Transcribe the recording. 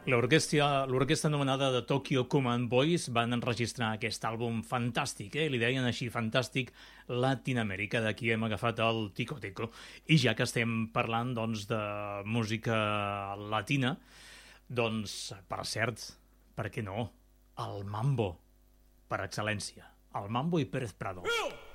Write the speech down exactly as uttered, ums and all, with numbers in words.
L'orquestra l'orquestra anomenada de Tokyo Command Boys van enregistrar aquest àlbum fantàstic, eh? Li deien així, fantàstic, Latinoamèrica. D'aquí hem agafat el Tico Teco. I ja que estem parlant, doncs, de música latina, doncs, per cert, per què no? El mambo, per excel·lència. El mambo i Pérez Prado.